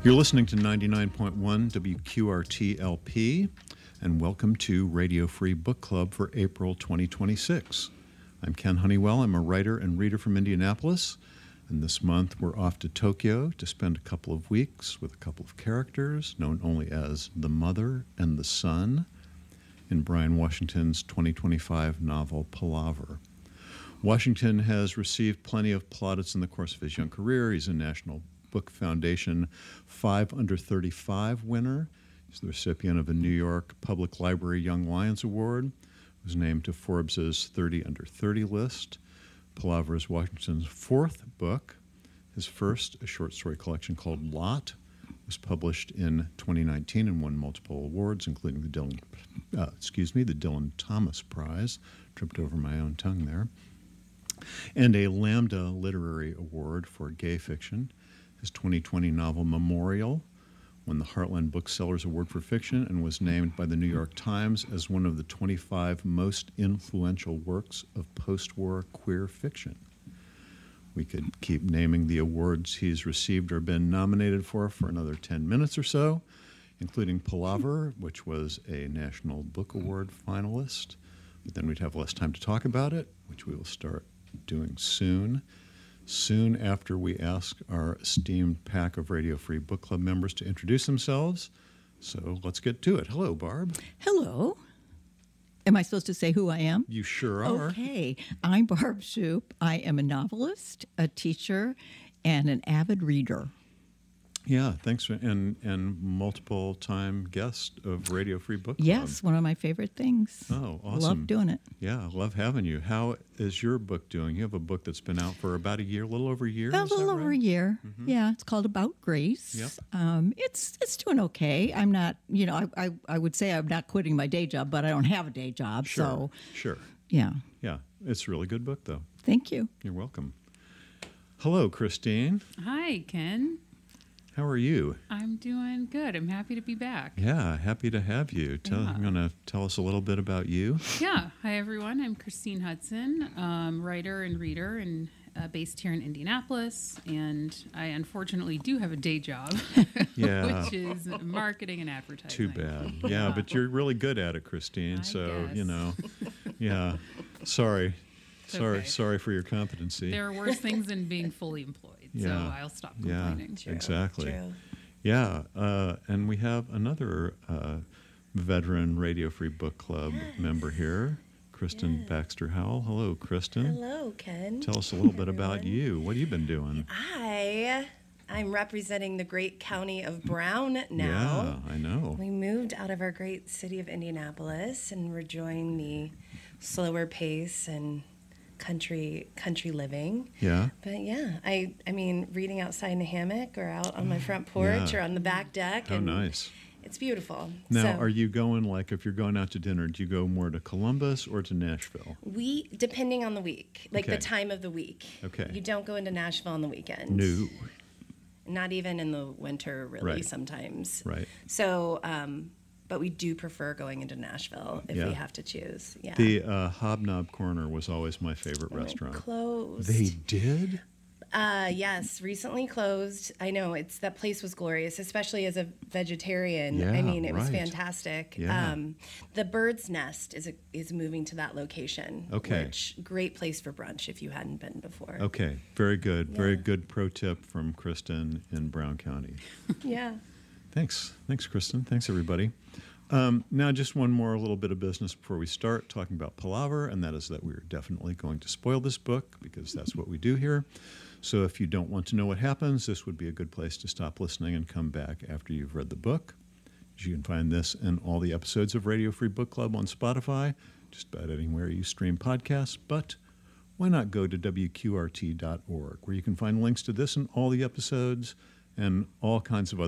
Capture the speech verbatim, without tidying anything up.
You're listening to ninety-nine point one W Q R T L P, and welcome to Radio Free Book Club for April twenty twenty-six. I'm Ken Honeywell. I'm a writer and reader from Indianapolis, and this month we're off to Tokyo to spend a couple of weeks with a couple of characters known only as the Mother and the Son in Bryan Washington's twenty twenty-five novel Palaver. Washington has received plenty of plaudits in the course of his young career. He's a National Book Foundation five under thirty-five winner. He's the recipient of a New York Public Library Young Lions Award. Was named to Forbes' thirty under thirty list. Palaver is Washington's fourth book. His first, a short story collection called Lot, was published in twenty nineteen and won multiple awards, including the Dylan, uh, excuse me, the Dylan Thomas Prize. Tripped over my own tongue there. And a Lambda Literary Award for gay fiction. His twenty twenty novel Memorial won the Heartland Booksellers Award for Fiction and was named by the New York Times as one of the twenty-five most influential works of post-war queer fiction. We could keep naming the awards he's received or been nominated for for another ten minutes or so, including Palaver, which was a National Book Award finalist. But then we'd have less time to talk about it, which we will start doing soon. Soon after we ask our esteemed pack of Radio Free Book Club members to introduce themselves. So let's get to it. Hello, Barb. Hello. Am I supposed to say who I am? You sure are. Okay. I'm Barb Shoup. I am a novelist, a teacher, and an avid reader. Yeah, thanks. For, and and multiple time guest of Radio Free Book Club. Yes, one of my favorite things. Oh, awesome. Love doing it. Yeah, love having you. How is your book doing? You have a book that's been out for about a year, a little over a year. A little over right? a year. Mm-hmm. Yeah, it's called About Grace. Yep. Um, it's it's doing okay. I'm not, you know, I, I I would say I'm not quitting my day job, but I don't have a day job. Sure. So Sure. Yeah. Yeah, it's a really good book, though. Thank you. You're welcome. Hello, Christine. Hi, Ken. How are you? I'm doing good. I'm happy to be back. Yeah, happy to have you. Tell, Yeah. You want to tell us a little bit about you? Yeah. Hi, everyone. I'm Christine Hudson, um, writer and reader, and uh, based here in Indianapolis. And I unfortunately do have a day job, Yeah. which is marketing and advertising. Too bad. Yeah, but you're really good at it, Christine. I so, guess. you know, yeah. Sorry. Sorry, okay. sorry for your competency. There are worse things than being fully employed, Yeah. so I'll stop complaining. Yeah, exactly. True. Yeah, uh, and we have another uh, veteran Radio Free Book Club Yes. member here, Kristen Yeah. Baxter Howell. Hello, Kristen. Hello, Ken. Tell us a little bit Everyone. about you. What have you been doing? I, I'm representing the great county of Brown now. Yeah, I know. We moved out of our great city of Indianapolis and we're enjoying the slower pace and country country living. Yeah. But yeah, I I mean, reading outside in a hammock or out on my front porch Yeah. or on the back deck. How and nice. It's beautiful. Now, So are you going, like, if you're going out to dinner, do you go more to Columbus or to Nashville? we, depending on the week, like Okay. the time of the week. Okay. You don't go into Nashville on the weekends. No. Not even in the winter, really, Right. sometimes. Right. So, um, but we do prefer going into Nashville if Yeah. we have to choose. Yeah. The uh, Hobnob Corner was always my favorite And it restaurant. closed. They did? Uh, yes, recently closed. I know it's that place was glorious, especially as a vegetarian. Yeah, I mean, it was right. fantastic. Yeah. Um, the Bird's Nest is a, is moving to that location. Okay. Which great place for brunch if you hadn't been before. Okay, very good. Very Yeah. good pro tip from Kristen in Brown County. Yeah. Thanks. Thanks, Kristen. Thanks, everybody. Um, now, just one more little bit of business before we start talking about Palaver, and that is that we're definitely going to spoil this book because that's what we do here. So if you don't want to know what happens, this would be a good place to stop listening and come back after you've read the book. You can find this and all the episodes of Radio Free Book Club on Spotify, just about anywhere you stream podcasts, but why not go to W Q R T dot org, where you can find links to this and all the episodes and all kinds of other